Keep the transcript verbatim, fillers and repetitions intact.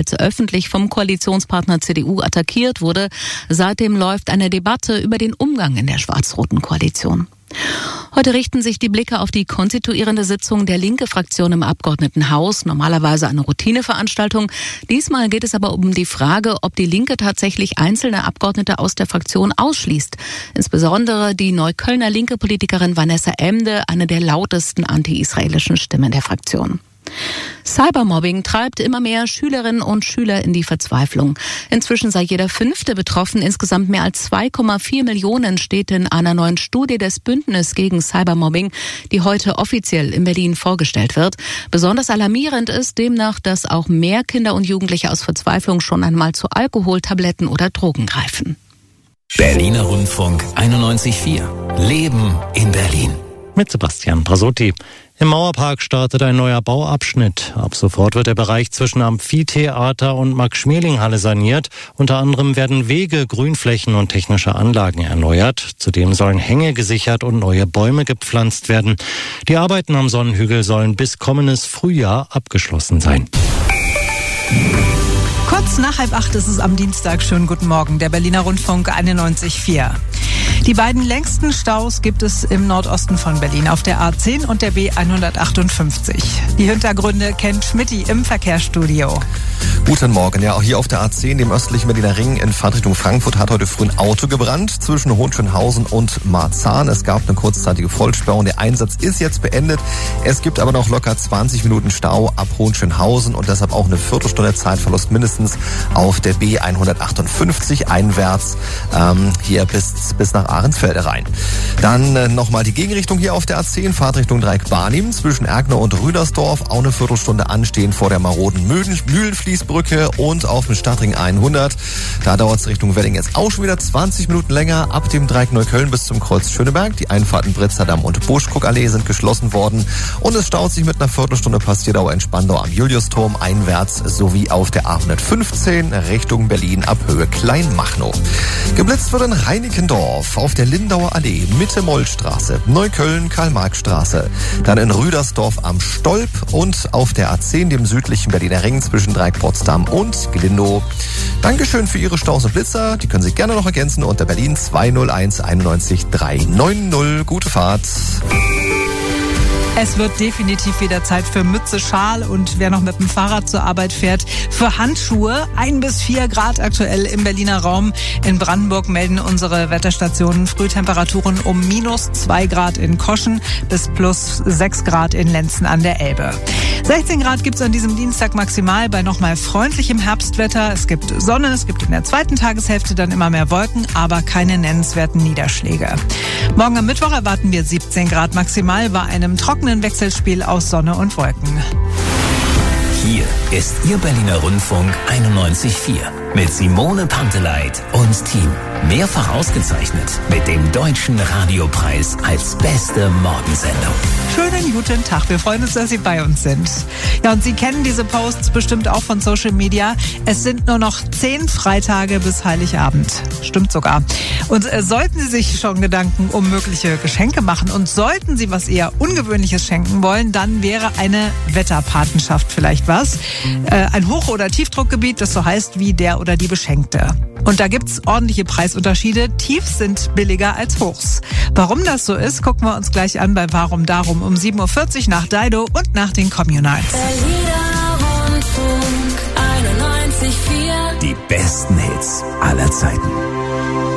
bereits öffentlich vom Koalitionspartner C D U attackiert wurde. Seitdem läuft eine Debatte über den Umgang in der schwarz-roten Koalition. Heute richten sich die Blicke auf die konstituierende Sitzung der Linke-Fraktion im Abgeordnetenhaus. Normalerweise eine Routineveranstaltung. Diesmal geht es aber um die Frage, ob die Linke tatsächlich einzelne Abgeordnete aus der Fraktion ausschließt. Insbesondere die Neuköllner Linke-Politikerin Vanessa Emde, eine der lautesten anti-israelischen Stimmen der Fraktion. Cybermobbing treibt immer mehr Schülerinnen und Schüler in die Verzweiflung. Inzwischen sei jeder Fünfte betroffen. Insgesamt mehr als zwei Komma vier Millionen steht in einer neuen Studie des Bündnis gegen Cybermobbing, die heute offiziell in Berlin vorgestellt wird. Besonders alarmierend ist demnach, dass auch mehr Kinder und Jugendliche aus Verzweiflung schon einmal zu Alkohol, Tabletten oder Drogen greifen. Berliner Rundfunk einundneunzig Komma vier. Leben in Berlin. Mit Sebastian Brasotti. Im Mauerpark startet ein neuer Bauabschnitt. Ab sofort wird der Bereich zwischen Amphitheater und Max-Schmeling-Halle saniert. Unter anderem werden Wege, Grünflächen und technische Anlagen erneuert. Zudem sollen Hänge gesichert und neue Bäume gepflanzt werden. Die Arbeiten am Sonnenhügel sollen bis kommendes Frühjahr abgeschlossen sein. Kurz nach halb acht ist es am Dienstag. Schönen guten Morgen, der Berliner Rundfunk einundneunzig Komma vier. Die beiden längsten Staus gibt es im Nordosten von Berlin auf der A zehn und der B hundertachtundfünfzig. Die Hintergründe kennt Schmidti im Verkehrsstudio. Guten Morgen. Ja, auch hier auf der A zehn, dem östlichen Berliner Ring in Fahrtrichtung Frankfurt, hat heute früh ein Auto gebrannt zwischen Hohenschönhausen und Marzahn. Es gab eine kurzzeitige Vollsperrung. Der Einsatz ist jetzt beendet. Es gibt aber noch locker zwanzig Minuten Stau ab Hohenschönhausen und deshalb auch eine Viertelstunde Zeitverlust mindestens auf der B hundertachtundfünfzig einwärts ähm, hier bis, bis nach Ahrensfelde rein. Dann äh, nochmal die Gegenrichtung hier auf der A zehn, Fahrtrichtung Dreieck-Barnim zwischen Erkner und Rüdersdorf. Auch eine Viertelstunde anstehen vor der maroden Mühlenfließbrücke und auf dem Stadtring hundert. Da dauert es Richtung Wedding jetzt auch schon wieder zwanzig Minuten länger. Ab dem Dreieck Neukölln bis zum Kreuz Schöneberg. Die Einfahrten Britzerdamm und Buschkuckallee sind geschlossen worden. Und es staut sich mit einer Viertelstunde Passierdauer in Spandau am Juliusturm einwärts sowie auf der A hundertfünfzehn Richtung Berlin ab Höhe Kleinmachnow. Geblitzt wird in Reinickendorf auf der Lindauer Allee, Mitte Mollstraße, Neukölln, Karl-Marx-Straße, dann in Rüdersdorf am Stolp und auf der A zehn, dem südlichen Berliner Ring zwischen Dreieck Potsdam und Glindow. Dankeschön für Ihre Staus und Blitzer. Die können Sie gerne noch ergänzen unter Berlin zwei null eins einundneunzig dreihundertneunzig. Gute Fahrt. Es wird definitiv wieder Zeit für Mütze, Schal und wer noch mit dem Fahrrad zur Arbeit fährt, für Handschuhe. Ein bis vier Grad aktuell im Berliner Raum. In Brandenburg melden unsere Wetterstationen Frühtemperaturen um minus zwei Grad in Koschen bis plus sechs Grad in Lenzen an der Elbe. sechzehn Grad gibt's an diesem Dienstag maximal bei nochmal freundlichem Herbstwetter. Es gibt Sonne, es gibt in der zweiten Tageshälfte dann immer mehr Wolken, aber keine nennenswerten Niederschläge. Morgen am Mittwoch erwarten wir siebzehn Grad maximal bei einem trockenen Wechselspiel aus Sonne und Wolken. Hier ist Ihr Berliner Rundfunk einundneunzig Komma vier mit Simone Panteleit und Team. Mehrfach ausgezeichnet mit dem Deutschen Radiopreis als beste Morgensendung. Schönen guten Tag, wir freuen uns, dass Sie bei uns sind. Ja, und Sie kennen diese Posts bestimmt auch von Social Media. Es sind nur noch zehn Freitage bis Heiligabend. Stimmt sogar. Und äh, sollten Sie sich schon Gedanken um mögliche Geschenke machen und sollten Sie was eher Ungewöhnliches schenken wollen, dann wäre eine Wetterpatenschaft vielleicht was. Äh, ein Hoch- oder Tiefdruckgebiet, das so heißt wie der oder die Beschenkte. Und da gibt's ordentliche Preisunterschiede. Tiefs sind billiger als Hochs. Warum das so ist, gucken wir uns gleich an bei Warum Darum um sieben Uhr vierzig nach Dido und nach den Communals. Die besten Hits aller Zeiten.